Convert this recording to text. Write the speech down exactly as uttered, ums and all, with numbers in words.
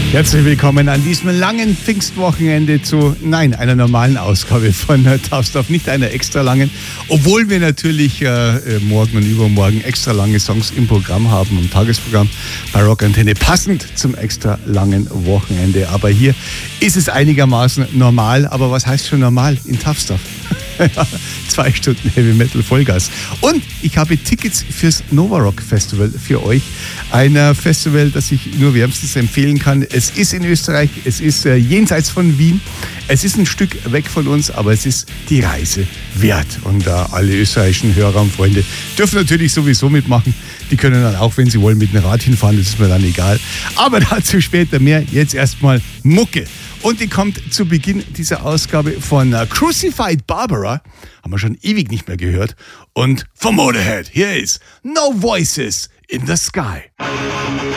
Herzlich willkommen an diesem langen Pfingstwochenende zu, nein, einer normalen Ausgabe von äh, Tough Stuff, nicht einer extra langen, obwohl wir natürlich äh, morgen und übermorgen extra lange Songs im Programm haben, im Tagesprogramm bei Rock Antenne, passend zum extra langen Wochenende. Aber hier ist es einigermaßen normal, aber was heißt schon normal in Tough Stuff? Zwei Stunden Heavy Metal Vollgas. Und ich habe Tickets fürs Nova Rock Festival für euch. Ein Festival, das ich nur wärmstens empfehlen kann. Es ist in Österreich, es ist äh, jenseits von Wien. Es ist ein Stück weg von uns, aber es ist die Reise wert. Und äh, alle österreichischen Hörer und Freunde dürfen natürlich sowieso mitmachen. Die können dann auch, wenn sie wollen, mit dem Rad hinfahren. Das ist mir dann egal. Aber dazu später mehr. Jetzt erstmal Mucke. Und die kommt zu Beginn dieser Ausgabe von uh, Crucified Barbara. Haben wir schon ewig nicht mehr gehört. Und vom Motorhead, hier ist No Voices in the Sky.